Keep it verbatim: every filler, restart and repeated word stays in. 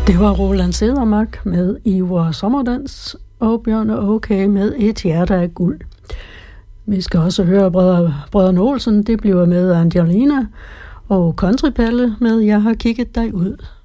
Det var Roland Cedermark med Ivor Sommerdans og Bjørn Okay med Et hjerte af guld. Vi skal også høre Brødre, Brødrene Olsen, det bliver med Angelina, og Countrypalle med Jeg har kigget dig ud.